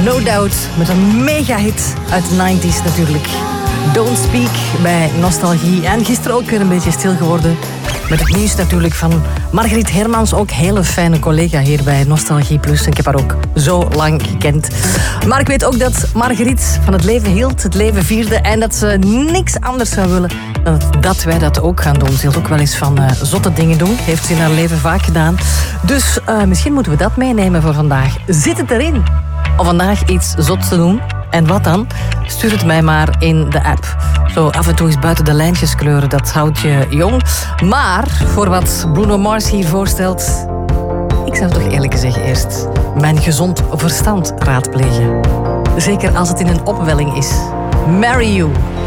No Doubt met een mega hit uit de 90s natuurlijk. Don't Speak bij Nostalgie. En gisteren ook weer een beetje stil geworden met het nieuws natuurlijk van Margriet Hermans. Ook hele fijne collega hier bij Nostalgie Plus. Ik heb haar ook zo lang gekend. Maar ik weet ook dat Margriet van het leven hield, het leven vierde. En dat ze niks anders zou willen dan dat wij dat ook gaan doen. Ze hield ook wel eens van zotte dingen doen. Heeft ze in haar leven vaak gedaan. Dus misschien moeten we dat meenemen voor vandaag. Zit het erin om vandaag iets zots te doen? En wat dan? Stuur het mij maar in de app. Zo af en toe eens buiten de lijntjes kleuren, dat houdt je jong. Maar voor wat Bruno Mars hier voorstelt, ik zou toch eerlijk zeggen eerst mijn gezond verstand raadplegen. Zeker als het in een opwelling is. Marry You.